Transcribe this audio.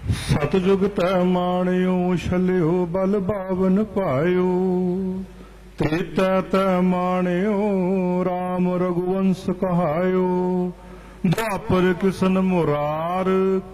ਸਤਿਜੁਗ ਤੈ ਮਾਣਿਓ ਛਲਿਓ ਬਲ ਬਾਵਨ ਪਾਇਓ। ਤ੍ਰੇਤੈ ਤੈ ਮਾਣਿਓ ਰਾਮ ਰਘੁਵੰਸ ਕਹਾਇਓ। ਦੁਆਪਰ ਕਿਸ਼ਨ ਮੁਰਾਰ